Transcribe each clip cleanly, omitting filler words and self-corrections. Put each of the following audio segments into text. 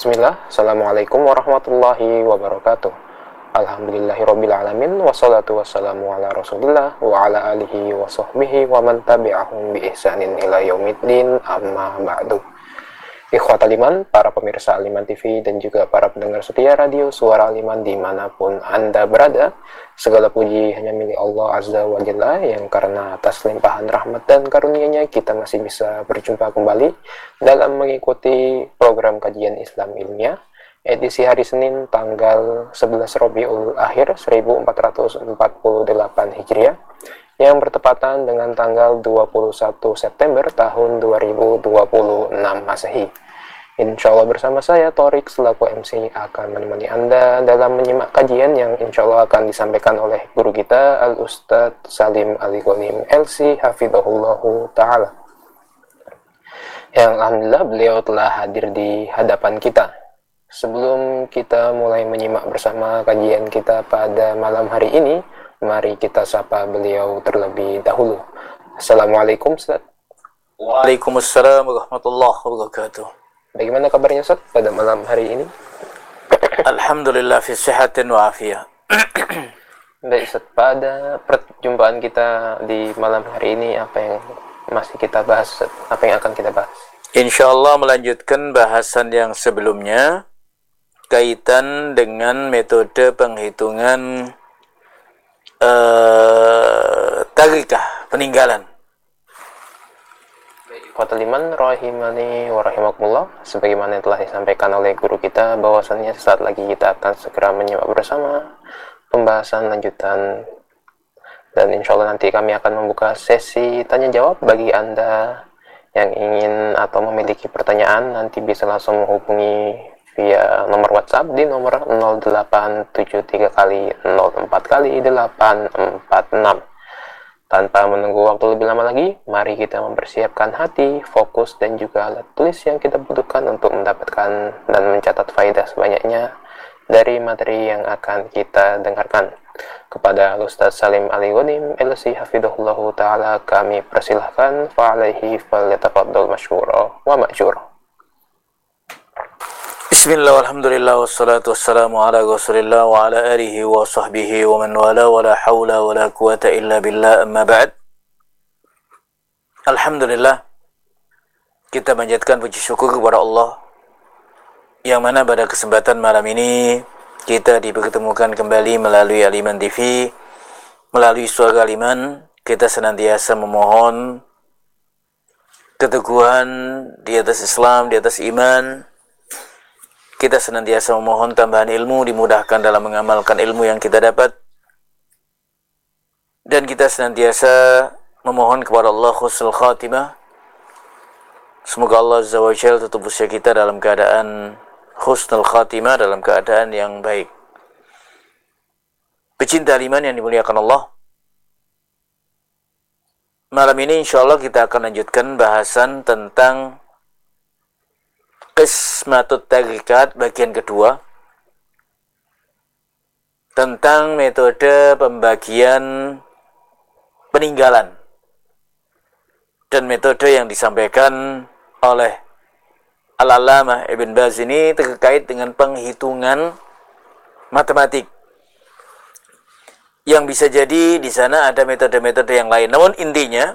Bismillah, Assalamualaikum warahmatullahi wabarakatuh. Alhamdulillahirabbil alamin, wassalatu wassalamu ala Rasulillah wa ala alihi wa sahbihi wa man tabi'ahum bi ihsanin ila yaumiddin, amma ba'du. Ikhwatal iman, para pemirsa Aliman TV dan juga para pendengar setia radio Suara Aliman dimanapun Anda berada, segala puji hanya milik Allah Azza wa Jalla yang karena atas limpahan rahmat dan karunia-Nya kita masih bisa berjumpa kembali dalam mengikuti program kajian Islam ilmiah edisi hari Senin tanggal 11 Rabiul Akhir 1448 Hijriah yang bertepatan dengan tanggal 21 September tahun 2026 Masehi. Insya Allah bersama saya, Torik, selaku MC akan menemani Anda dalam menyimak kajian yang insya Allah akan disampaikan oleh guru kita, Al-Ustadz Salim Ali-Ghanim LC, Hafidhahullahu Ta'ala. Yang Alhamdulillah beliau telah hadir di hadapan kita. Sebelum kita mulai menyimak bersama kajian kita pada malam hari ini, mari kita sapa beliau terlebih dahulu. Assalamualaikum, Ustaz. Waalaikumsalam warahmatullahi wabarakatuh. Bagaimana kabarnya, Ustaz, pada malam hari ini? Alhamdulillah fi sihatin wa afiyah. Baik, Ustaz, pada perjumpaan kita di malam hari ini apa yang masih kita bahas, Ustaz? Apa yang akan kita bahas? Insyaallah melanjutkan bahasan yang sebelumnya kaitan dengan metode penghitungan tarikah peninggalan. Qataliman rahimani wa rahimakumullah, sebagaimana yang telah disampaikan oleh guru kita bahwasannya sesaat lagi kita akan segera menyimak bersama pembahasan lanjutan, dan insya Allah nanti kami akan membuka sesi tanya jawab bagi Anda yang ingin atau memiliki pertanyaan. Nanti bisa langsung menghubungi via nomor WhatsApp di nomor 0873 kali 04 kali 846. Tanpa menunggu waktu lebih lama lagi, mari kita mempersiapkan hati, fokus, dan juga alat tulis yang kita butuhkan untuk mendapatkan dan mencatat faedah sebanyaknya dari materi yang akan kita dengarkan. Kepada Ustaz Salim Ali-Ghanim LC Hafidhahullahu Ta'ala kami persilahkan, fa'alaihi falyatafaddal masyura wa ma'jura. Bismillah, alhamdulillah, wassalatu wassalamu ala rasulillah wa ala alihi wa sahbihi wa man wala wa la hawla wa la quwata illa billah, amma ba'd. Alhamdulillah, kita panjatkan puji syukur kepada Allah yang mana pada kesempatan malam ini kita dipertemukan kembali melalui Aliman TV, melalui Suara Aliman. Kita senantiasa memohon keteguhan di atas Islam, di atas iman. Kita senantiasa memohon tambahan ilmu, dimudahkan dalam mengamalkan ilmu yang kita dapat. Dan kita senantiasa memohon kepada Allah husnul khatimah. Semoga Allah Azza wa Jalla tutup usia kita dalam keadaan husnul khatimah, dalam keadaan yang baik. Pecinta iman yang dimuliakan Allah, malam ini insyaAllah kita akan lanjutkan bahasan tentang Qismatut Tarikat bagian kedua, tentang metode pembagian peninggalan dan metode yang disampaikan oleh Al-Allamah Ibn Baz ini terkait dengan penghitungan matematik, yang bisa jadi di sana ada metode-metode yang lain. Namun intinya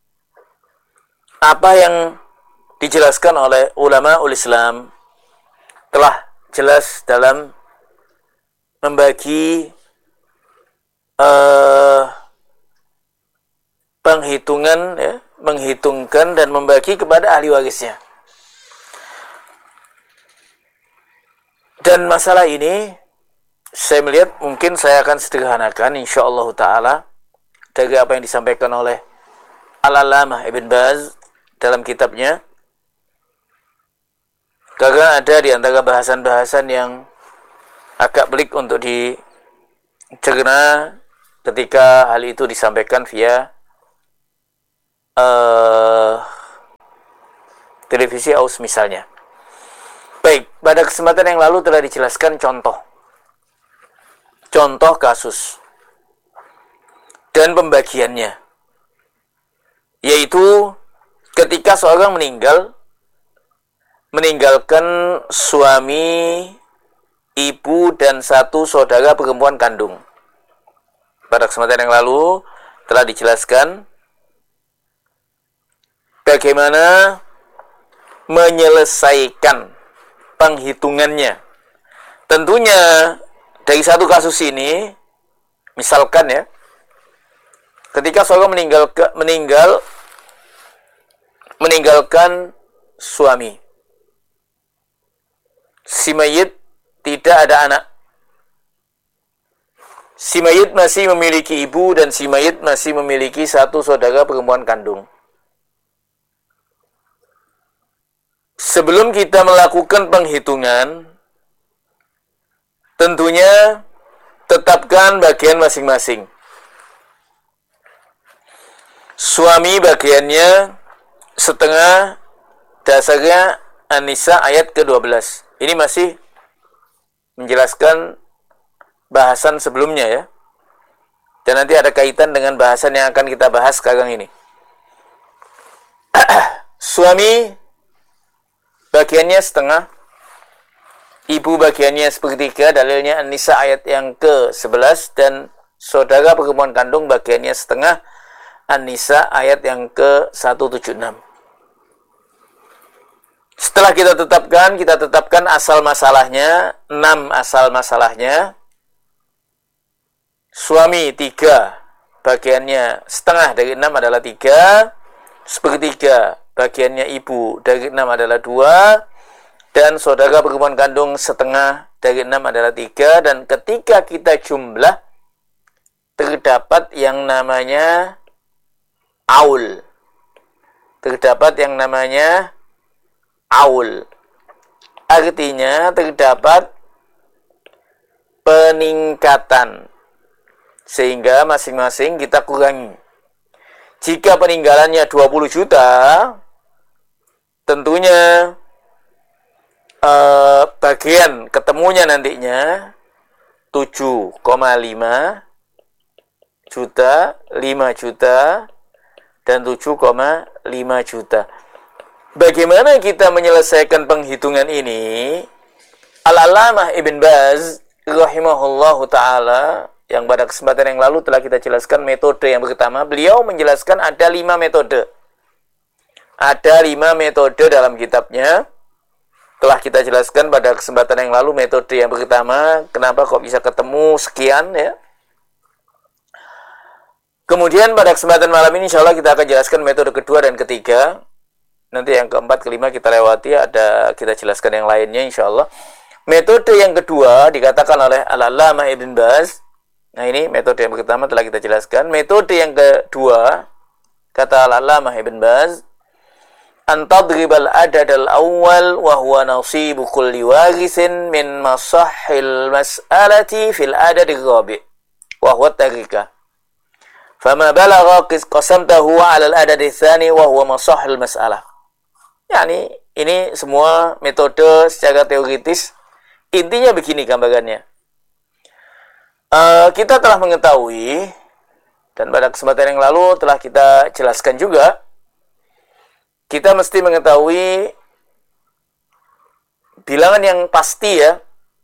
apa yang dijelaskan oleh ulama Islam telah jelas dalam membagi penghitungan, ya, menghitungkan dan membagi kepada ahli warisnya. Dan masalah ini saya melihat mungkin saya akan sederhanakan insyaallah ta'ala dari apa yang disampaikan oleh Al-Allamah Ibn Baz dalam kitabnya, karena ada di antara bahasan-bahasan yang agak pelik untuk dicerna ketika hal itu disampaikan via televisi AUS misalnya. Baik, pada kesempatan yang lalu telah dijelaskan contoh kasus dan pembagiannya, yaitu ketika seorang meninggal meninggalkan suami, ibu, dan satu saudara perempuan kandung. Pada kesempatan yang lalu telah dijelaskan bagaimana menyelesaikan penghitungannya. Tentunya dari satu kasus ini, misalkan ya, ketika seorang meninggalkan suami, si mayit tidak ada anak, si mayit masih memiliki ibu dan si mayit masih memiliki satu saudara perempuan kandung. Sebelum kita melakukan penghitungan, tentunya tetapkan bagian masing-masing. Suami bagiannya setengah, dasarnya An-Nisa ayat ke-12. Ini masih menjelaskan bahasan sebelumnya ya. Dan nanti ada kaitan dengan bahasan yang akan kita bahas sekarang ini. Suami bagiannya setengah, ibu bagiannya sepertiga, dalilnya An-Nisa ayat yang ke-11, dan saudara perempuan kandung bagiannya setengah, An-Nisa ayat yang ke-176. Setelah kita tetapkan asal masalahnya, 6 asal masalahnya. Suami 3, bagiannya setengah dari 6 adalah 3, sepertiga bagiannya ibu dari 6 adalah 2, dan saudara perempuan kandung setengah dari 6 adalah 3, dan ketika kita jumlah, terdapat yang namanya aul. Artinya terdapat peningkatan, sehingga masing-masing kita kurangi. Jika peninggalannya 20 juta, tentunya bagian ketemunya nantinya 7,5 juta, 5 juta, dan 7,5 juta. Bagaimana kita menyelesaikan penghitungan ini? Al-Allamah Ibn Baz rahimahullahu ta'ala, yang pada kesempatan yang lalu telah kita jelaskan metode yang pertama. Beliau menjelaskan ada 5 metode. Ada 5 metode dalam kitabnya. Telah kita jelaskan pada kesempatan yang lalu metode yang pertama, kenapa kok bisa ketemu sekian ya. Kemudian pada kesempatan malam ini insya Allah kita akan jelaskan metode kedua dan ketiga. Nanti yang keempat, kelima kita lewati, kita jelaskan yang lainnya insya Allah. Metode yang kedua dikatakan oleh Al-Allamah Ibn Baz. Nah ini metode yang pertama telah kita jelaskan. Metode yang kedua, kata Al-Allamah Ibn Baz, antadribal adad al-awwal wa huwa nasibu kulli warisin min masahil mas'alati fil adad al-rabi' wa huwa tarikah. Fama balagha qasamtahu 'ala al-adad al-thani wa huwa masahil mas'alah. Yani ini semua metode secara teoritis. Intinya begini gambarannya. Kita telah mengetahui, dan pada kesempatan yang lalu telah kita jelaskan juga, kita mesti mengetahui bilangan yang pasti ya,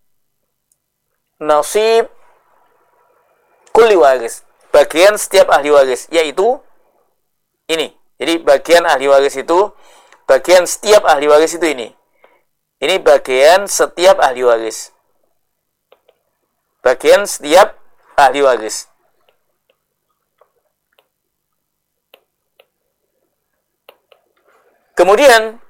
nasib kulli waris, bagian setiap ahli waris, yaitu ini. Jadi bagian ahli waris itu, bagian setiap ahli waris itu ini. Ini bagian setiap ahli waris. Bagian setiap ahli waris. Kemudian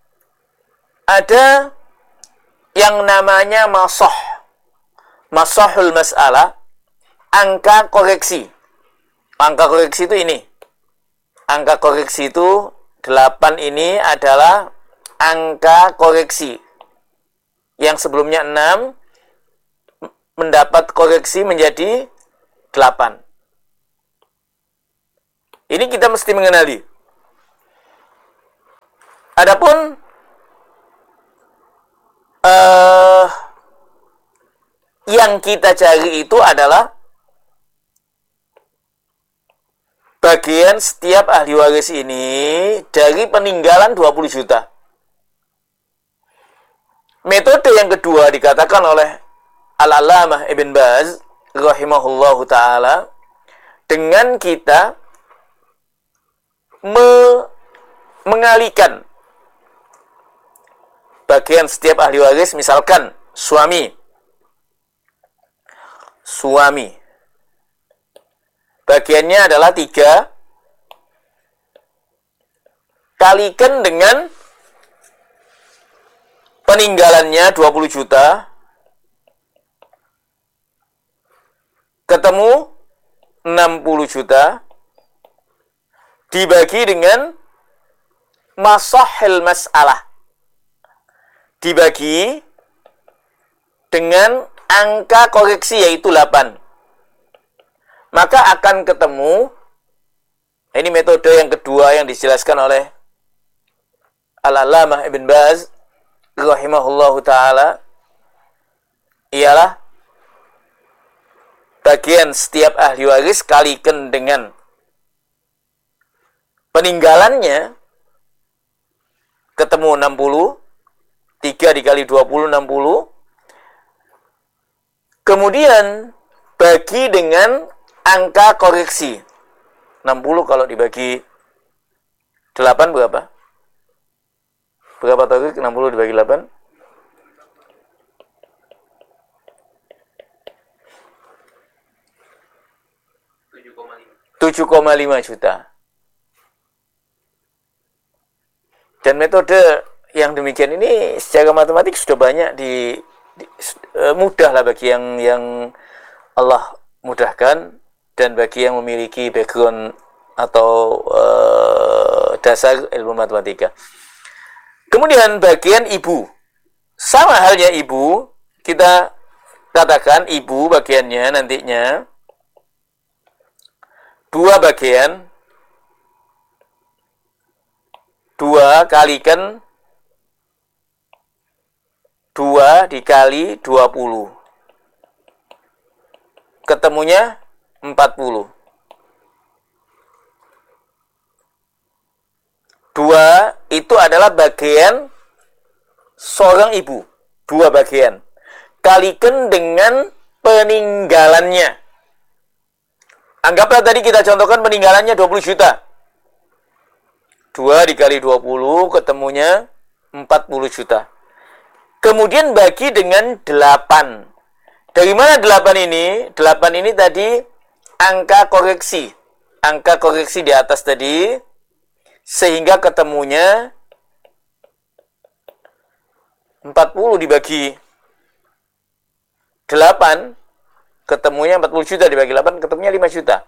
ada yang namanya masahul mas'alah, angka koreksi. Angka koreksi itu ini. Angka koreksi itu 8 ini adalah angka koreksi. Yang sebelumnya 6 mendapat koreksi menjadi 8. Ini kita mesti mengenali. Adapun yang kita cari itu adalah bagian setiap ahli waris ini dari peninggalan 20 juta. metode yang kedua dikatakan oleh Al-Allamah Ibn Baz rahimahullahu ta'ala, dengan kita mengalihkan bagian setiap ahli waris, misalkan suami bagiannya adalah 3, kalikan dengan peninggalannya 20 juta, ketemu 60 juta, dibagi dengan masahil mas'alah, dibagi dengan angka koreksi yaitu 8. Maka akan ketemu, ini metode yang kedua yang dijelaskan oleh Al-Allamah Ibn Baz rahimahullahu ta'ala, ialah bagian setiap ahli waris kalikan dengan peninggalannya, ketemu 60, 3 dikali 20, 60. Kemudian bagi dengan angka koreksi. 60 kalau dibagi 8 berapa? Berapa Taufik? 60 dibagi 8? 7,5 juta. Dan metode yang demikian ini secara matematik sudah banyak mudah lah bagi yang Allah mudahkan, dan bagi yang memiliki background atau dasar ilmu matematika. Kemudian bagian ibu, sama halnya ibu, kita katakan ibu bagiannya nantinya 2 bagian, 2 kalikan 2 dikali 20, ketemunya 40. 2 itu adalah bagian seorang ibu, 2 bagian, kalikan dengan peninggalannya. Anggaplah tadi kita contohkan peninggalannya 20 juta. 2 dikali 20 ketemunya 40 juta. Kemudian bagi dengan 8. Dari mana 8 ini? 8 ini tadi angka koreksi. Angka koreksi di atas tadi, sehingga ketemunya 40 dibagi 8, ketemunya 40 juta, dibagi 8 ketemunya 5 juta.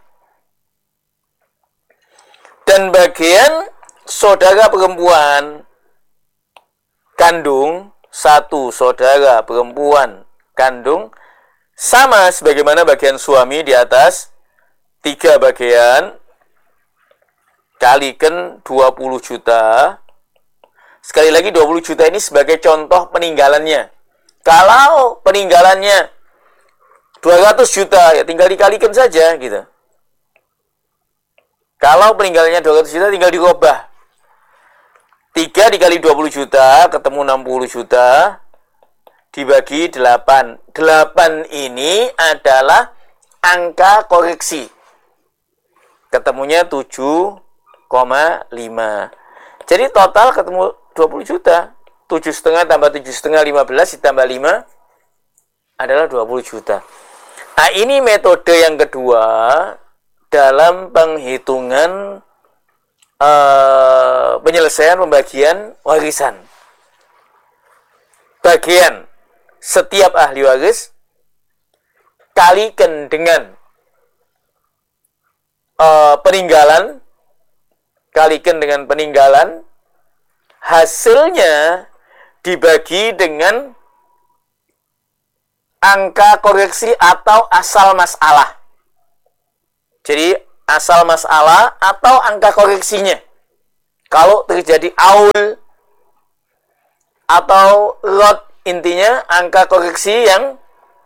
Dan bagian saudara perempuan kandung, 1 saudara perempuan kandung, sama sebagaimana bagian suami di atas, 3 bagian, kalikan 20 juta. Sekali lagi 20 juta ini sebagai contoh peninggalannya. Kalau peninggalannya 200 juta, ya tinggal dikalikan saja gitu. Kalau peninggalannya 200 juta, tinggal dirubah. 3 dikali 20 juta, ketemu 60 juta, dibagi 8. 8 ini adalah angka koreksi. Ketemunya 7,5. Jadi total ketemu 20 juta. 7,5 tambah 7,5, 15, ditambah 5 adalah 20 juta. Nah, ini metode yang kedua dalam penghitungan penyelesaian pembagian warisan. Bagian setiap ahli waris kalikan dengan peninggalan, hasilnya dibagi dengan angka koreksi atau asal masalah. Jadi asal masalah atau angka koreksinya. Kalau terjadi aul atau lot, intinya angka koreksi yang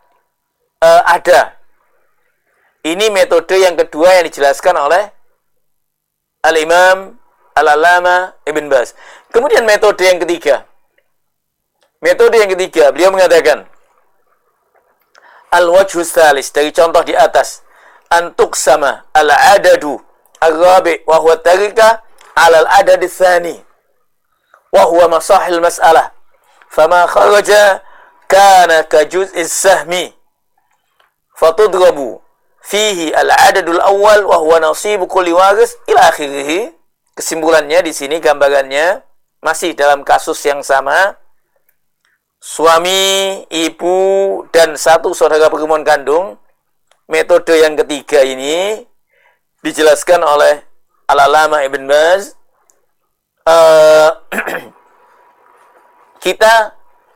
ada. Ini metode yang kedua yang dijelaskan oleh Al-Imam Al-Allamah Ibn Baz. Kemudian metode yang ketiga, Metode yang ketiga, beliau mengatakan, al-wajhu tsalis, dari contoh di atas, antuk sama al-adadu al-rabi wa huwa tarika ala al-adad tsani wa huwa masahil mas'alah fama kharaja kana ka juz'is sahmi fatudrabu fihi al-adadul awal wa huwa nasibu kulli waris ila akhirih. Kesimpulannya di sini, gambarannya masih dalam kasus yang sama, suami, ibu, dan satu saudara perempuan kandung. Metode yang ketiga ini dijelaskan oleh Al-Allamah Ibn Baz. Kita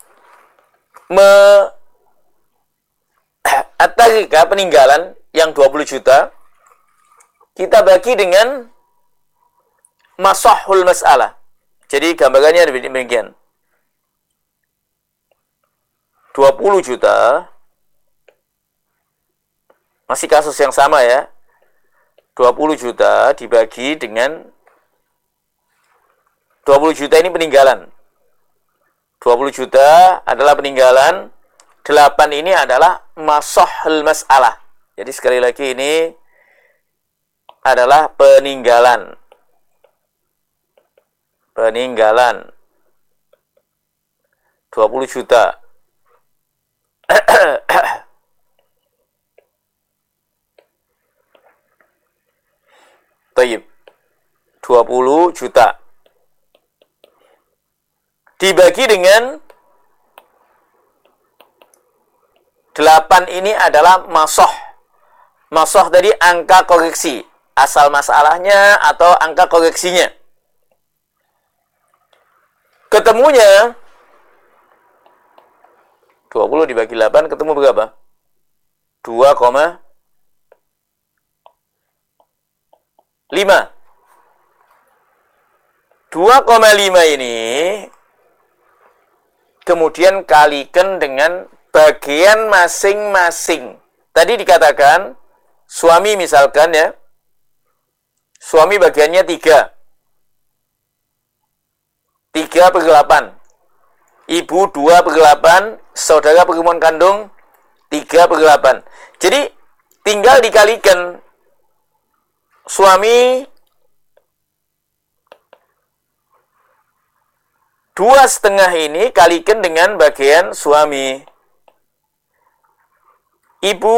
at-tarika, peninggalan yang 20 juta, kita bagi dengan masahul mas'alah. Jadi gambarannya demikian. 20 juta, masih kasus yang sama ya, 20 juta dibagi dengan 20 juta ini peninggalan, 20 juta adalah peninggalan, 8 ini adalah masahul mas'alah. Jadi sekali lagi, ini adalah peninggalan 20 juta. Tayyib, 20 juta dibagi dengan 8 ini adalah masoh. Masoh tadi angka koreksi, asal masalahnya atau angka koreksinya. Ketemunya 20 dibagi 8 ketemu berapa? 2,5. 2,5 ini kemudian kalikan dengan bagian masing-masing. Tadi dikatakan suami misalkan ya, suami bagiannya 3 per 8, ibu 2 per 8, saudara perempuan kandung 3 per 8. Jadi tinggal dikalikan, suami 2,5 ini kalikan dengan bagian suami, ibu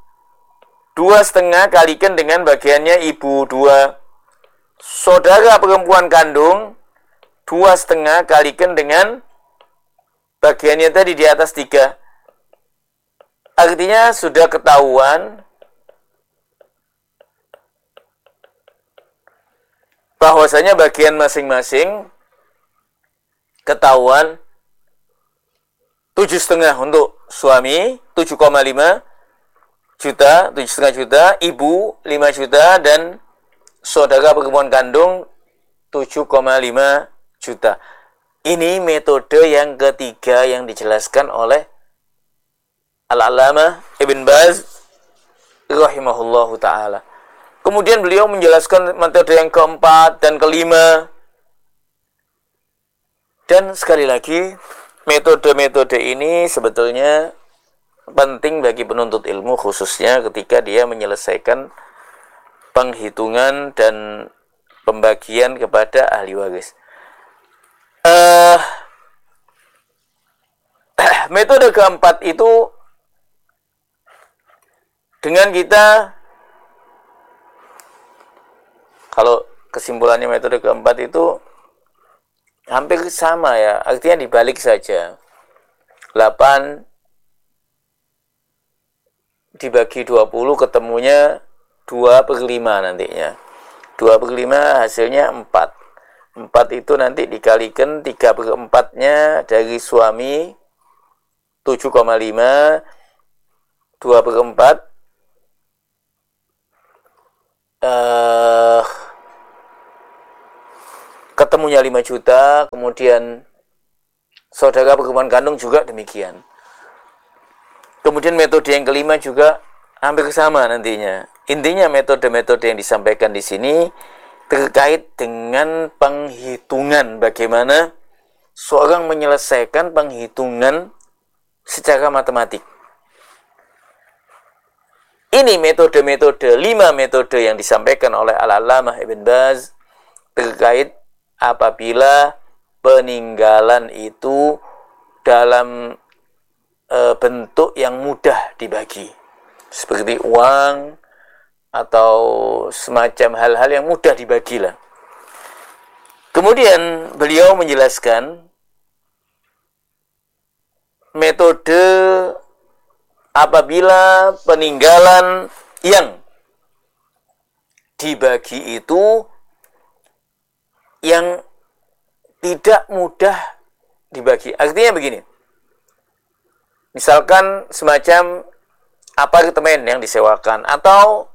2,5 kalikan dengan bagiannya ibu 2, saudara perempuan kandung 2,5 kalikan dengan bagiannya tadi di atas 3. Artinya sudah ketahuan bahwasanya bagian masing-masing ketahuan 7,5 untuk suami, 7,5 juta, 7,5 juta, ibu 5 juta, dan saudara perempuan kandung 7,5 juta. Ini metode yang ketiga yang dijelaskan oleh Al-Allamah Ibn Baz rahimahullahu ta'ala. Kemudian beliau menjelaskan metode yang keempat dan kelima. Dan sekali lagi, metode-metode ini sebetulnya penting bagi penuntut ilmu, khususnya ketika dia menyelesaikan penghitungan dan pembagian kepada ahli waris. Metode keempat itu dengan kita, kalau kesimpulannya metode keempat itu hampir sama ya, artinya dibalik saja. 8 dibagi 20 ketemunya 2 per 5 nantinya. 2 per 5 hasilnya 4. 4 itu nanti dikalikan 3 per 4-nya dari suami 7,5, 2 per 4 ketemunya 5 juta, kemudian saudara perempuan kandung juga demikian. Kemudian metode yang kelima juga hampir sama nantinya. Intinya metode-metode yang disampaikan di sini terkait dengan penghitungan bagaimana seorang menyelesaikan penghitungan secara matematik. Ini metode-metode, 5 metode yang disampaikan oleh Al-Allamah Ibn Baz terkait apabila peninggalan itu dalam bentuk yang mudah dibagi. Seperti uang atau semacam hal-hal yang mudah dibagi lah. Kemudian beliau menjelaskan metode apabila peninggalan yang dibagi itu yang tidak mudah dibagi. Artinya begini. Misalkan semacam apartemen yang disewakan atau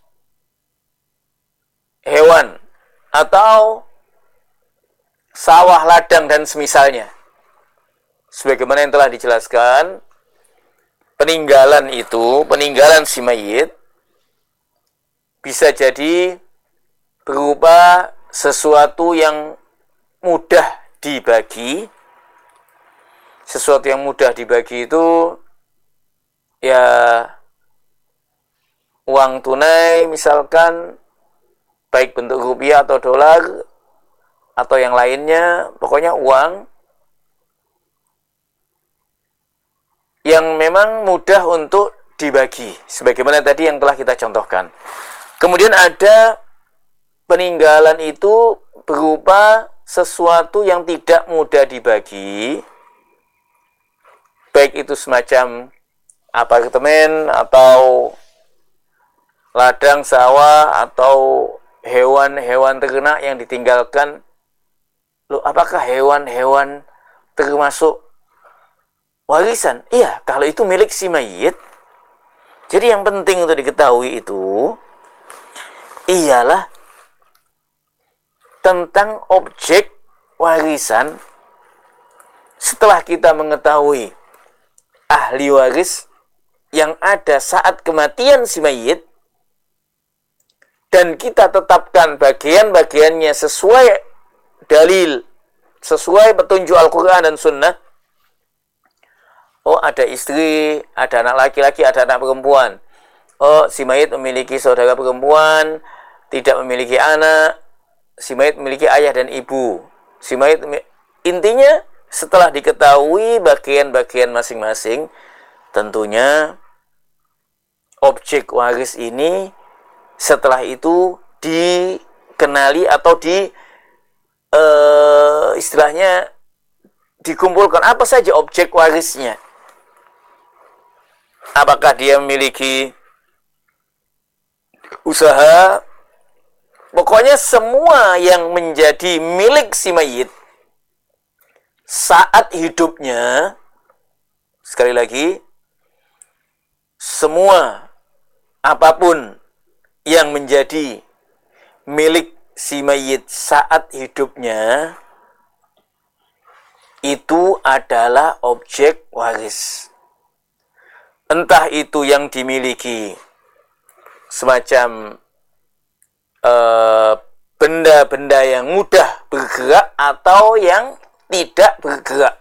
hewan atau sawah, ladang dan semisalnya. Sebagaimana yang telah dijelaskan, peninggalan itu, peninggalan si mayit bisa jadi berupa sesuatu yang mudah dibagi. Sesuatu yang mudah dibagi itu ya uang tunai misalkan, baik bentuk rupiah atau dolar atau yang lainnya, pokoknya uang yang memang mudah untuk dibagi, sebagaimana tadi yang telah kita contohkan. Kemudian ada peninggalan itu berupa sesuatu yang tidak mudah dibagi, baik itu semacam apartemen atau ladang sawah atau hewan-hewan ternak yang ditinggalkan. Loh, apakah hewan-hewan termasuk warisan? Iya, kalau itu milik si mayit. Jadi yang penting untuk diketahui itu ialah tentang objek warisan. Setelah kita mengetahui ahli waris yang ada saat kematian si mayit dan kita tetapkan bagian-bagiannya sesuai dalil, sesuai petunjuk Al-Quran dan Sunnah. Oh, ada istri, ada anak laki-laki, ada anak perempuan. Oh, si mayit memiliki saudara perempuan, tidak memiliki anak. Si mayit memiliki ayah dan ibu. Intinya setelah diketahui bagian-bagian masing-masing, tentunya objek waris ini setelah itu dikenali atau istilahnya dikumpulkan apa saja objek warisnya. Apakah dia memiliki usaha? Pokoknya semua yang menjadi milik si mayit saat hidupnya, sekali lagi, semua apapun yang menjadi milik si mayit saat hidupnya itu adalah objek waris. Entah itu yang dimiliki semacam benda-benda yang mudah bergerak atau yang tidak bergerak.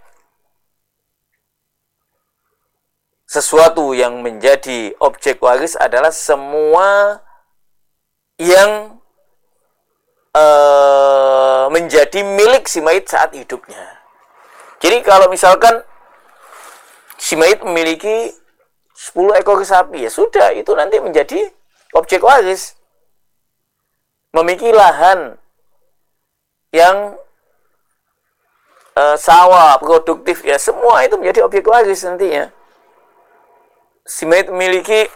Sesuatu yang menjadi objek waris adalah semua yang menjadi milik si mayit saat hidupnya. Jadi kalau misalkan si mayit memiliki 10 ekor sapi, ya sudah, itu nanti menjadi objek waris. Memiliki lahan yang sawah, produktif, ya semua itu menjadi objek waris nantinya. Si mayit memiliki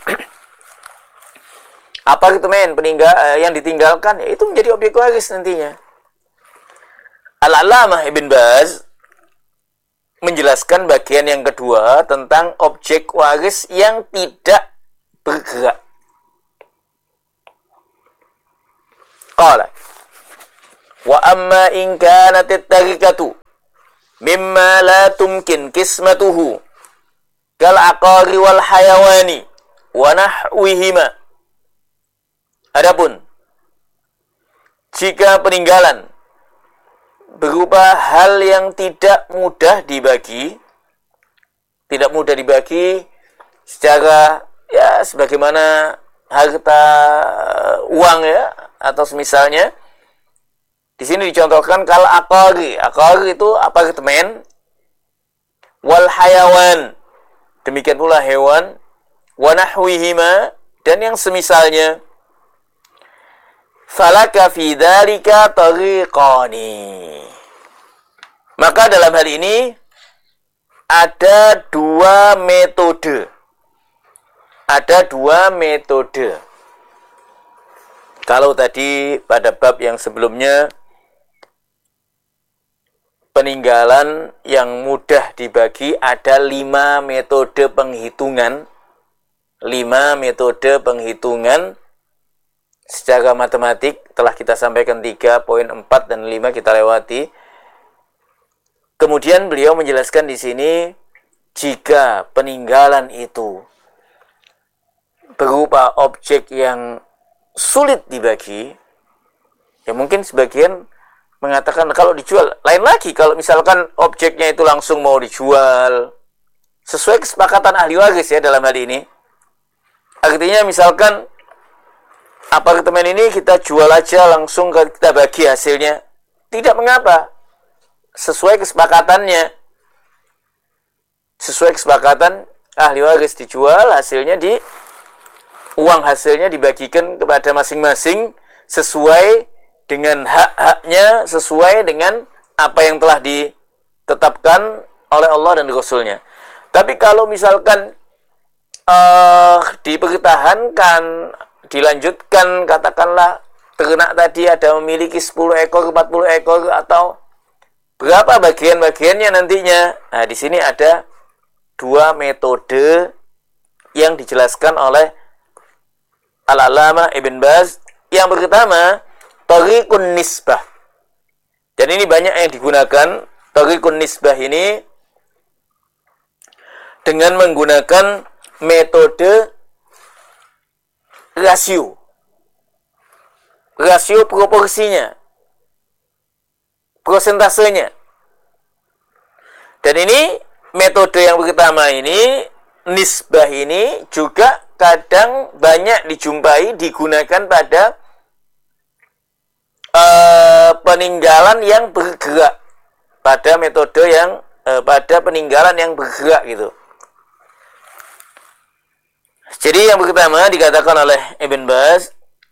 apartemen yang ditinggalkan, ya itu menjadi objek waris nantinya. Al-Allamah Ibn Baz menjelaskan bagian yang kedua tentang objek waris yang tidak bergerak. Qala wa amma in kanat at-tarikatu mimma la tumkin kismatuhu kal aqari wal hayawani wa nahwihima. Adapun jika peninggalan berupa hal yang tidak mudah dibagi secara ya sebagaimana harta uang ya atau semisalnya. Di sini dicontohkan kal aqari. Aqari itu apartemen. Wal hayawan. Demikian pula hewan. Wa nahwihima, dan yang semisalnya. Falaka fi dzalika tariqani. Maka dalam hal ini ada dua metode. Kalau tadi pada bab yang sebelumnya peninggalan yang mudah dibagi, ada 5 metode penghitungan. 5 metode penghitungan secara matematik. Telah kita sampaikan 3, poin 4 dan 5 kita lewati. Kemudian beliau menjelaskan di sini, jika peninggalan itu berupa objek yang sulit dibagi, ya mungkin sebagian mengatakan kalau dijual. Lain lagi kalau misalkan objeknya itu langsung mau dijual sesuai kesepakatan ahli waris ya dalam hal ini. Artinya misalkan apartemen ini kita jual aja langsung, kita bagi hasilnya, tidak mengapa. Sesuai kesepakatannya. Sesuai kesepakatan ahli waris, dijual hasilnya, uang hasilnya dibagikan kepada masing-masing sesuai dengan hak-haknya, sesuai dengan apa yang telah ditetapkan oleh Allah dan Rasulnya. Tapi kalau misalkan dipertahankan, dilanjutkan, katakanlah ternak tadi ada memiliki 10 ekor, 40 ekor, atau berapa bagian-bagiannya nantinya. Nah, di sini ada 2 metode yang dijelaskan oleh Al-Allamah Ibn Baz. Yang pertama, tariqun nisbah. Dan ini banyak yang digunakan. Tariqun nisbah ini dengan menggunakan metode rasio. Rasio proporsinya. Prosentasenya. Dan ini metode yang pertama ini, nisbah ini juga kadang banyak dijumpai digunakan pada peninggalan yang bergerak, pada metode yang pada peninggalan yang bergerak gitu. Jadi yang pertama dikatakan oleh Ibn Baz,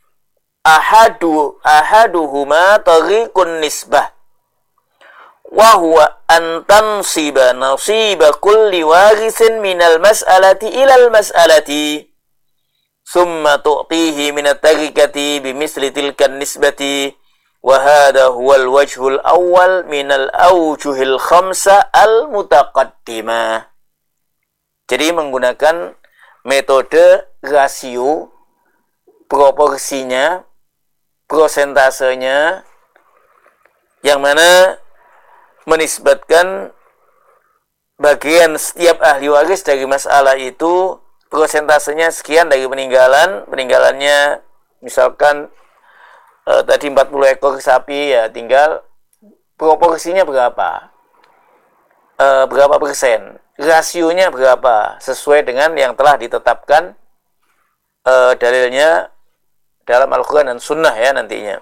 ahaduhuma tariqun nisbah wa huwa an tansiba nasiba kulli warisin minal mas'alati ilal mas'alati summa tu'tihi minat tarikati bimisli tilkan nisbati wa hadha huwal wajhul awal minal awjuhil khamsa al mutaqaddimah. Jadi menggunakan metode rasio, proporsinya, prosentasenya, yang mana menisbatkan bagian setiap ahli waris dari masalah itu, prosentasenya sekian dari peninggalannya misalkan tadi 40 ekor sapi, ya tinggal proporsinya berapa, berapa persen, rasionya berapa, sesuai dengan yang telah ditetapkan dalilnya dalam Al-Quran dan Sunnah ya nantinya.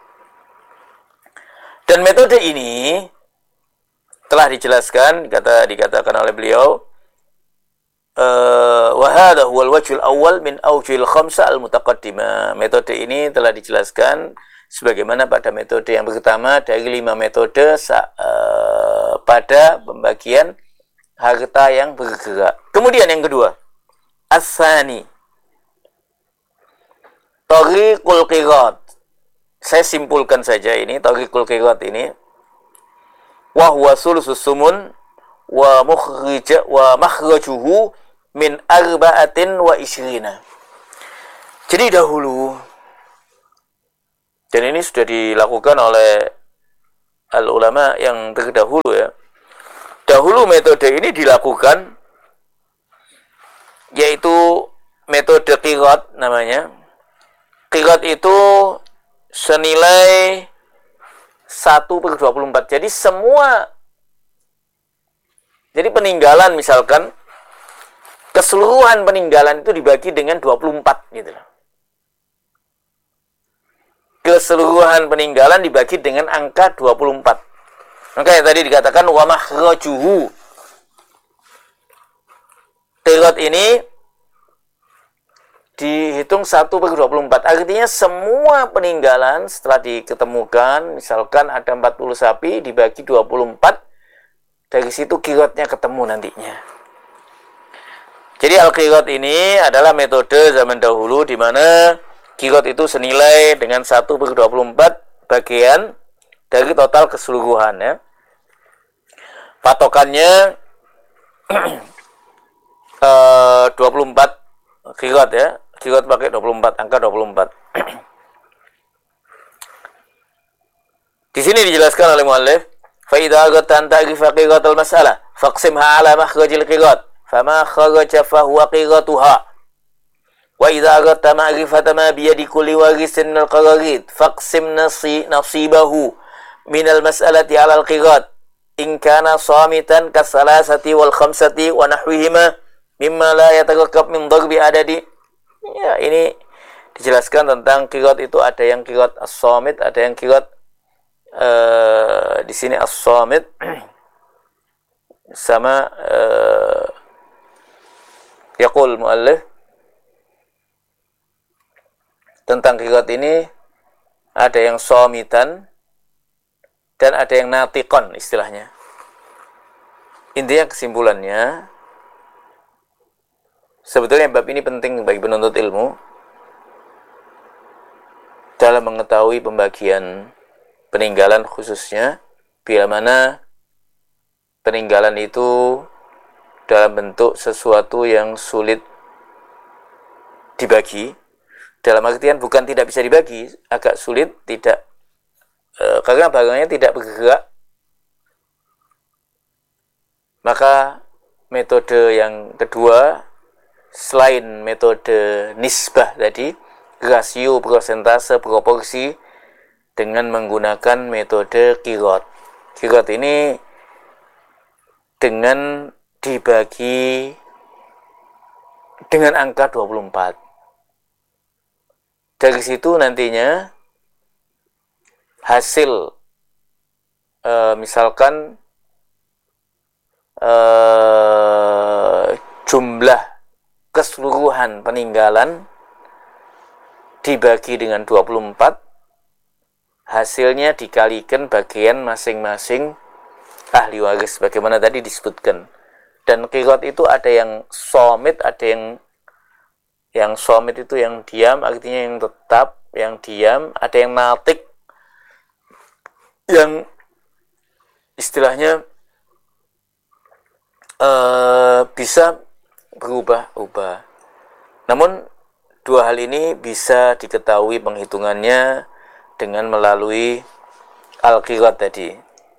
Dan metode ini telah dijelaskan, dikatakan oleh beliau, wa hadha huwal wajhul awwal min awjuhil khamsa al mutaqaddimah. Metode ini telah dijelaskan sebagaimana pada metode yang pertama dari 5 metode pada pembagian harta yang bergerak. Kemudian yang kedua, as-tsani tariqul qirat. Saya simpulkan saja ini tariqul qirat ini, wa huwa sulusus sumun wa makhrajuhu min arba'atin wa ishrina. Jadi dahulu, dan ini sudah dilakukan oleh al-ulama yang terdahulu ya. Dahulu metode ini dilakukan, yaitu metode qirat namanya. Qirat itu senilai 1/24. Jadi peninggalan misalkan, keseluruhan peninggalan itu dibagi dengan 24 gitu loh. Keseluruhan peninggalan dibagi dengan angka 24. Makanya tadi dikatakan wa makhrajuhu. Qirat ini dihitung 1/24. Artinya semua peninggalan setelah diketemukan, misalkan ada 40 sapi dibagi 24, dari situ qiratnya ketemu nantinya. Jadi al-qirat ini adalah metode zaman dahulu di mana qirat itu senilai dengan 1/24 bagian dari total keseluruhan ya. Patokannya 24 qirat ya. Qirat pakai 24, angka 24. Di sini dijelaskan oleh muallif, fa idza aradta an ta'rifa qirat al-mas'alah faqsimha 'ala makhrajil qirat, fama kharaja fa huwa qiratuha. Wa idza aradta ma'rifata ma bi yadi kulli warisin min al-qararid faqsim nasibahu min al-mas'alati 'ala al-qirat in kana samitan kas-salasati wal khamsati wa nahwihima mimma la yatarakkab min darbi adadi. Ya, ini dijelaskan tentang qirat itu ada yang qirat as-samit, ada yang qirat di sini as-samit sama yaqul muallif tentang qirat ini ada yang samitan dan ada yang natiqan istilahnya. Intinya kesimpulannya, sebetulnya bab ini penting bagi penuntut ilmu dalam mengetahui pembagian peninggalan, khususnya bila mana peninggalan itu dalam bentuk sesuatu yang sulit dibagi. Dalam artian bukan tidak bisa dibagi, agak sulit, tidak karena barangnya tidak bergerak. Maka metode yang kedua, selain metode nisbah tadi, rasio, persentase, proporsi, dengan menggunakan metode qirat. Qirat ini dengan dibagi dengan angka 24. Dari situ nantinya hasil misalkan jumlah keseluruhan peninggalan dibagi dengan 24, hasilnya dikalikan bagian masing-masing ahli waris bagaimana tadi disebutkan. Dan qirat itu ada yang somit, ada yang somit itu yang diam, artinya yang tetap, yang diam, ada yang natik yang istilahnya bisa berubah-ubah. Namun dua hal ini bisa diketahui penghitungannya dengan melalui al-qirat tadi.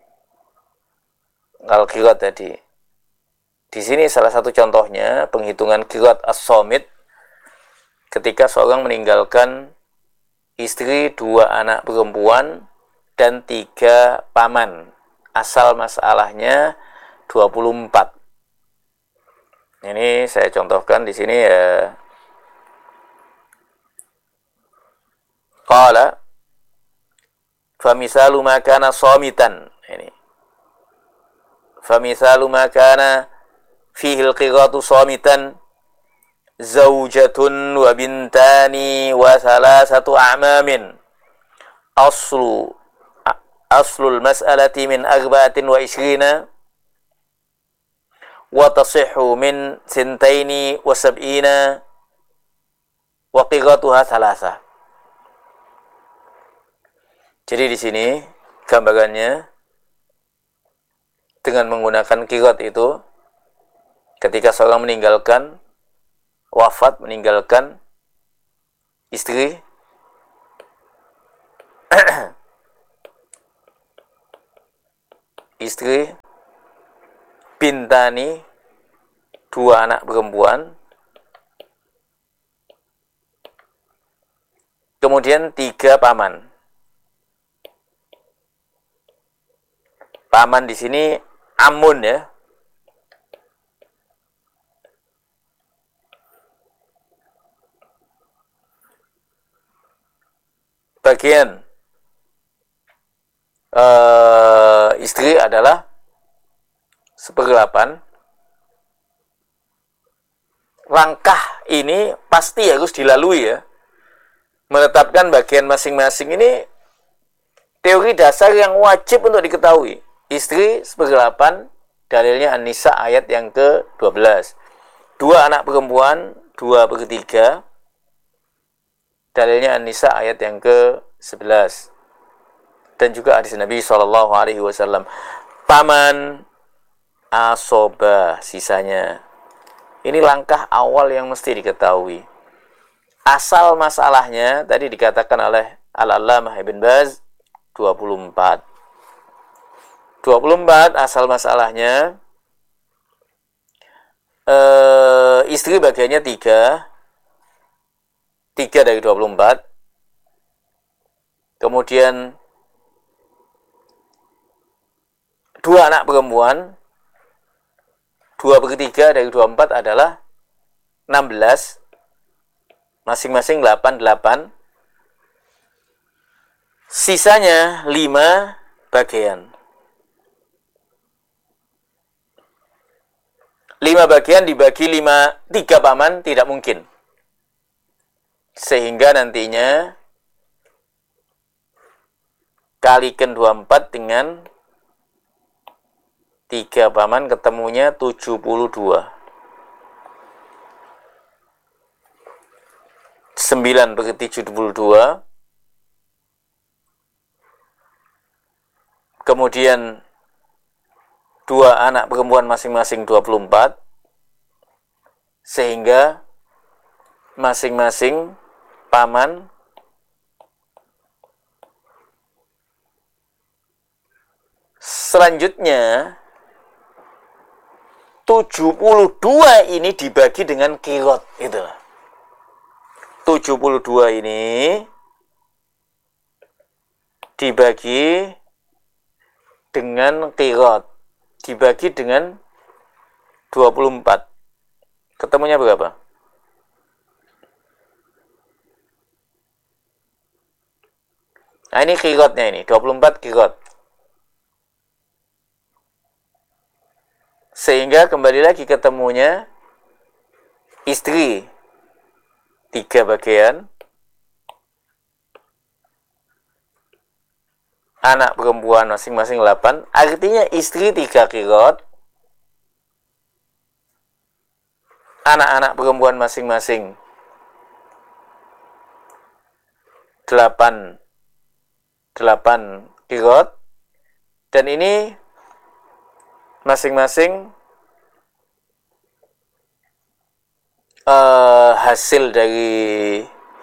Al-qirat tadi. Di sini salah satu contohnya penghitungan qirat as-somit ketika seorang meninggalkan istri, 2 anak perempuan dan 3 paman. Asal masalahnya 24. Ini saya contohkan di sini ya. Qala famisalu ma kana shamitan. Ini. Famisalu ma kana fihi al-qiratu shamitan zaujatun wa bintani wa salasatu a'mamin. Aslul mas'alati min 24 wa tasihhu min 72 wa qiratuha salasah. Jadi di sini gambarannya dengan menggunakan qirat itu ketika seorang meninggalkan wafat, meninggalkan istri istri, bintani, 2 anak perempuan, kemudian 3 paman. Paman di sini amun ya. Bagian istri adalah 1/8. Langkah ini pasti harus dilalui ya. Menetapkan bagian masing-masing ini teori dasar yang wajib untuk diketahui. Istri 1/8, dalilnya An-Nisa ayat yang ke-12. 2 anak perempuan 2/3, dalilnya An-Nisa ayat yang ke-11. Dan juga hadis Nabi SAW. Paman asoba sisanya. Ini langkah awal yang mesti diketahui. Asal masalahnya tadi dikatakan oleh Al-Allamah Ibn Baz 24. 24 asal masalahnya. Istri bagiannya 3. 3 dari 24. Kemudian 2 anak perempuan 2/3 dari 24 adalah 16. Masing-masing 8. Sisanya 5 bagian. 5 bagian dibagi 3 paman tidak mungkin. Sehingga nantinya kalikan 24 dengan 3 paman ketemunya 72. 9/72. Kemudian 2 anak perempuan masing-masing 24. Sehingga masing-masing paman selanjutnya 72 ini dibagi dengan kirot, itulah. 72 ini dibagi dengan kirot, dibagi dengan 24. Ketemunya berapa? Nah, ini kirotnya ini, 24 kirot. Sehingga kembali lagi ketemunya istri 3 bagian, anak perempuan masing-masing 8. Artinya istri 3 kirot, anak-anak perempuan masing-masing 8 kirot. Dan ini masing-masing hasil dari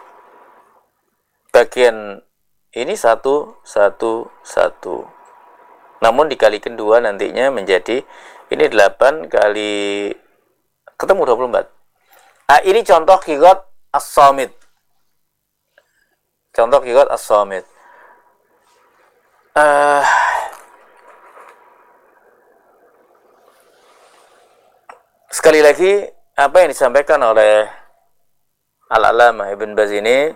bagian ini 1. Namun dikalikan 2 nantinya menjadi ini 8 kali ketemu 24. Nah, ini contoh kirot as-samit. Contoh kirot as-samit. Sekali lagi, apa yang disampaikan oleh Al-Allamah Ibn Baz ini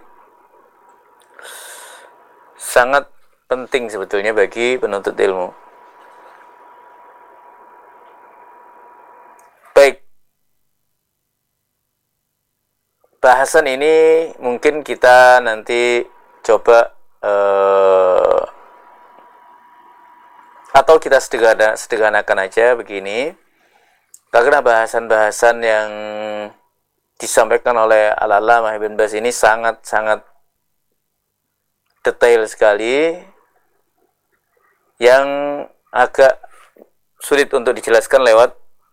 sangat penting sebetulnya bagi penuntut ilmu. Baik, bahasan ini mungkin kita nanti coba atau kita sederhanakan aja begini. Karena bahasan-bahasan yang disampaikan oleh Al-Allamah Ibn Baz ini sangat-sangat detail sekali, yang agak sulit untuk dijelaskan lewat.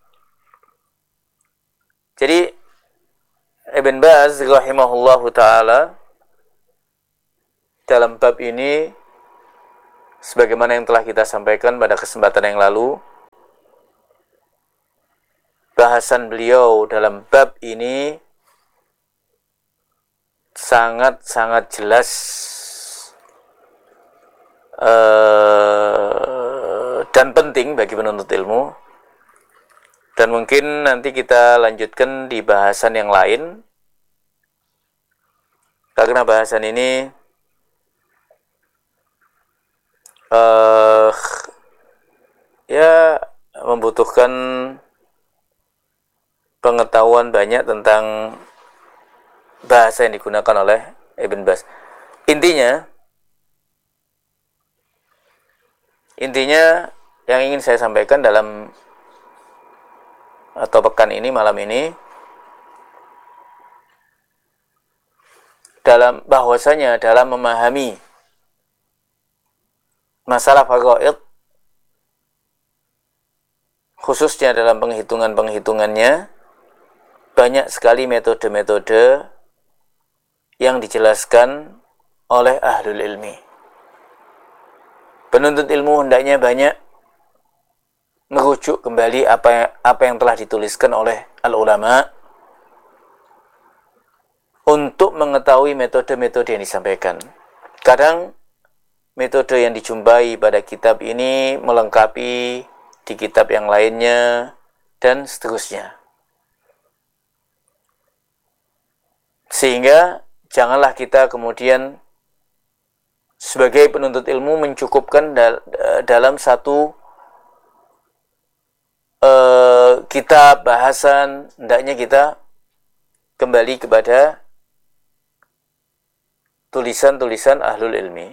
Jadi Ibn Baz rahimahullahu ta'ala dalam bab ini, sebagaimana yang telah kita sampaikan pada kesempatan yang lalu, bahasan beliau dalam bab ini sangat-sangat jelas dan penting bagi penuntut ilmu. Dan mungkin nanti kita lanjutkan di bahasan yang lain, karena bahasan ini ya membutuhkan pengetahuan banyak tentang bahasa yang digunakan oleh Ibn Baz. Intinya yang ingin saya sampaikan dalam atau pekan ini, malam ini, dalam bahwasanya dalam memahami masalah faraid, khususnya dalam penghitungannya, banyak sekali metode-metode yang dijelaskan oleh ahlul ilmi. Penuntut ilmu hendaknya banyak merujuk kembali apa yang telah dituliskan oleh al-ulama untuk mengetahui metode-metode yang disampaikan. Kadang metode yang dijumpai pada kitab ini melengkapi di kitab yang lainnya, dan seterusnya. Sehingga janganlah kita kemudian sebagai penuntut ilmu mencukupkan dalam satu kitab bahasan. Hendaknya kita kembali kepada tulisan-tulisan ahlul ilmi.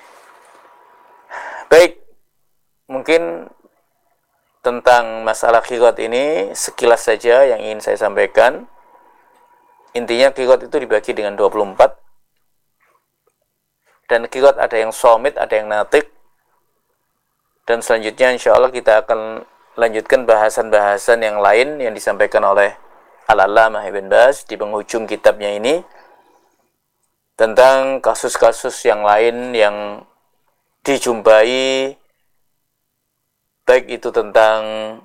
Baik, mungkin tentang masalah qirat ini sekilas saja yang ingin saya sampaikan. Intinya qirat itu dibagi dengan 24. Dan qirat ada yang somit, ada yang natik. Dan selanjutnya insya Allah kita akan lanjutkan bahasan-bahasan yang lain yang disampaikan oleh Al-Allamah Ibn Baz di penghujung kitabnya ini, tentang kasus-kasus yang lain yang dijumpai, baik itu tentang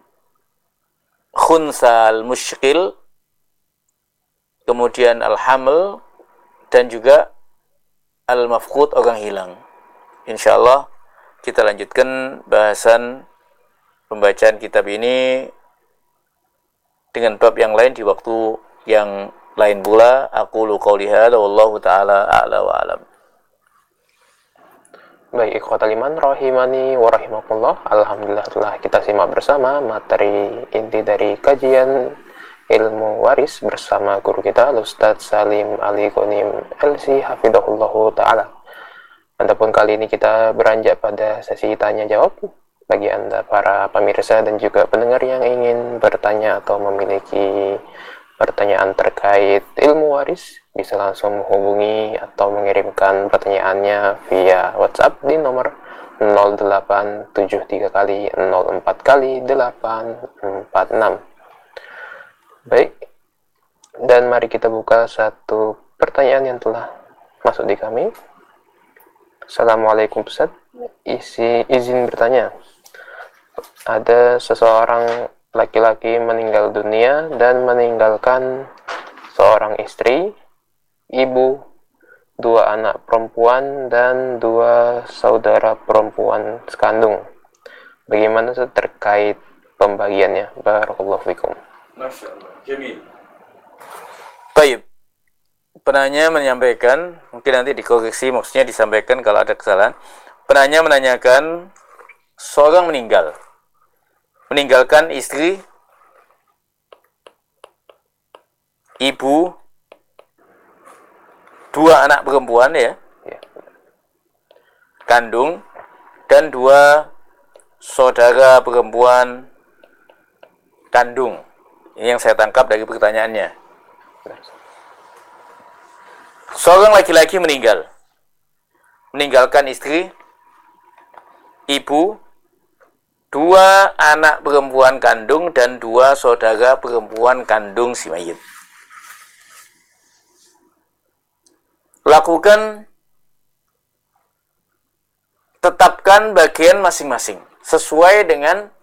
khunsal musykil, kemudian al-haml, dan juga al-mafqud, orang hilang. Insyaallah kita lanjutkan bahasan pembacaan kitab ini dengan bab yang lain di waktu yang lain pula. Aqulu qouli hadza wallahu taala a'la wa alam. Baik, ikhwatal iman rahimani wa rahimakumullah. Alhamdulillah telah kita simak bersama materi inti dari kajian ilmu waris bersama guru kita Ustadz Salim Ali Ghanim LC hafidhahullahu ta'ala. Adapun kali ini kita beranjak pada sesi tanya jawab. Bagi Anda para pemirsa dan juga pendengar yang ingin bertanya atau memiliki pertanyaan terkait ilmu waris, bisa langsung menghubungi atau mengirimkan pertanyaannya via WhatsApp di nomor 0873 kali 04 kali 846. Baik, dan mari kita buka satu pertanyaan yang telah masuk di kami. Assalamualaikum Ustaz, izin bertanya. Ada seseorang laki-laki meninggal dunia dan meninggalkan seorang istri, ibu, 2 anak perempuan, dan 2 saudara perempuan sekandung. Bagaimana terkait pembagiannya? Barakallahu fikum. Masya Allah, jamil. Baik, penanya menyampaikan, mungkin nanti dikoreksi, maksudnya disampaikan kalau ada kesalahan. Penanya menanyakan, seorang meninggalkan istri, ibu, 2 anak perempuan kandung, dan 2 saudara perempuan kandung. Ini yang saya tangkap dari pertanyaannya. Seorang laki-laki meninggalkan istri, ibu, 2 anak perempuan kandung, dan 2 saudara perempuan kandung si mayit. Tetapkan bagian masing-masing sesuai dengan